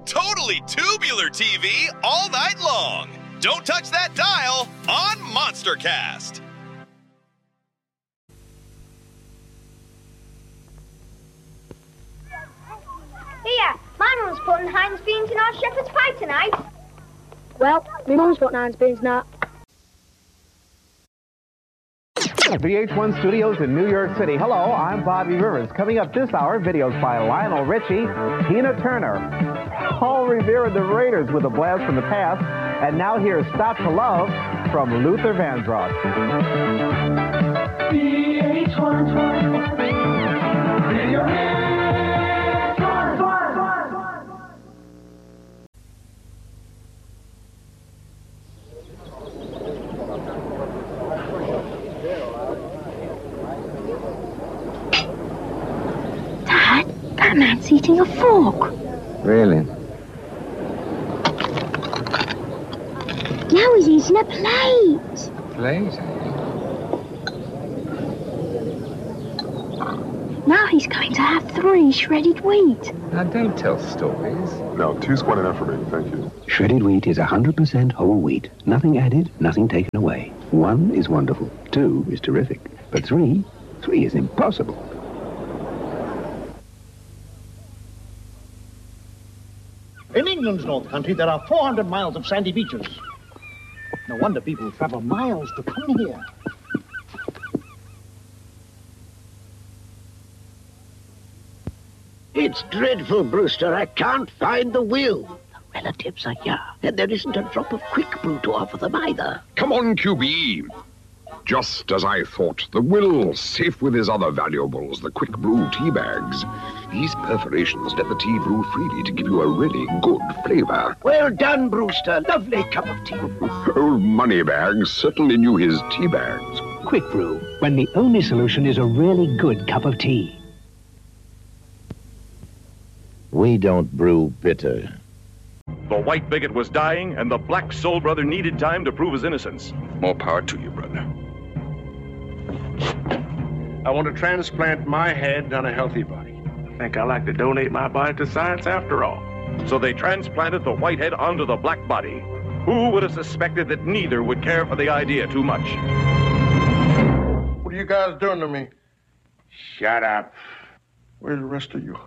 totally tubular TV all night long. Don't touch that dial on MonsterCast. Here, my mum's putting Heinz beans in our shepherd's pie tonight. Well, my mum's putting Heinz beans now. VH1 Studios in New York City. Hello, I'm Bobby Rivers. Coming up this hour, videos by Lionel Richie, Tina Turner, Paul Revere and the Raiders with a blast from the past, and now here's Stop to Love from Luther Vandross. VH1 Video That man's eating a fork. Really? Now he's eating a plate. Plate? Now he's going to have 3 shredded wheat. Now, don't tell stories. No, 2's quite enough for me, thank you. Shredded wheat is 100% whole wheat. Nothing added, nothing taken away. 1 is wonderful. 2 is terrific. But 3 is impossible. In England's North Country, there are 400 miles of sandy beaches. No wonder people travel miles to come here. It's dreadful, Brewster. I can't find the will. The relatives are here, and there isn't a drop of quick brew to offer them either. Come on, QB. Just as I thought, the will, safe with his other valuables, the quick brew tea bags. These perforations let the tea brew freely to give you a really good flavor. Well done, Brewster. Lovely cup of tea. Old Moneybags certainly knew his tea bags. Quick brew, when the only solution is a really good cup of tea. We don't brew bitter. The white bigot was dying, and the black soul brother needed time to prove his innocence. More power to you, brother. I want to transplant my head on a healthy body. I think I like to donate my body to science after all. So they transplanted the white head onto the black body. Who would have suspected that neither would care for the idea too much? What are you guys doing to me? Shut up. Where's the rest of you?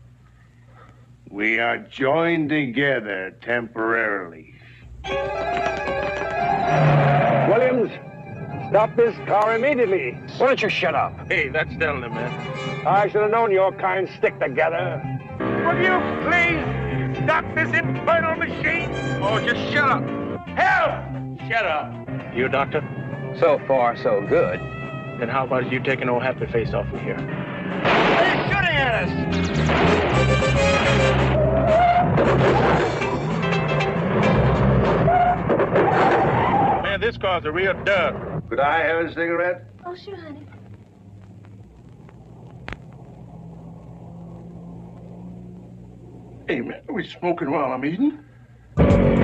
We are joined together temporarily. Williams, stop this car immediately. Why don't you shut up? Hey, that's telling him, man. I should have known your kind stick together. Will you please stop this infernal machine? Oh, just shut up. Help! Shut up. You a doctor? So far, so good. Then how about you taking old happy face off of here? They're shooting at us! Man, this car's a real dud. Could I have a cigarette? Oh, sure, honey. Hey, man, are we smoking while I'm eating?